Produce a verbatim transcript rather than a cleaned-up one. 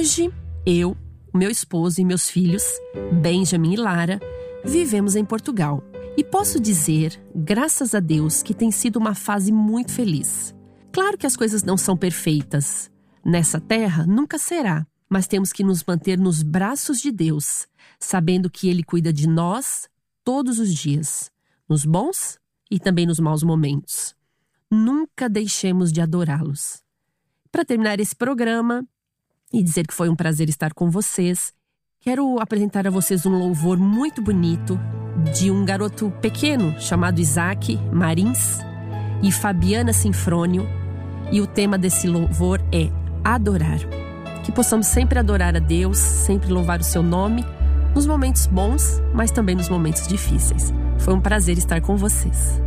Hoje, eu, meu esposo e meus filhos, Benjamin e Lara, vivemos em Portugal. E posso dizer, graças a Deus, que tem sido uma fase muito feliz. Claro que as coisas não são perfeitas. Nessa terra, nunca será. Mas temos que nos manter nos braços de Deus, sabendo que Ele cuida de nós todos os dias, nos bons e também nos maus momentos. Nunca deixemos de adorá-los. Para terminar esse programa e dizer que foi um prazer estar com vocês, quero apresentar a vocês um louvor muito bonito de um garoto pequeno chamado Isaac Marins e Fabiana Sinfrônio. E o tema desse louvor é adorar. Que possamos sempre adorar a Deus, sempre louvar o seu nome, nos momentos bons, mas também nos momentos difíceis. Foi um prazer estar com vocês.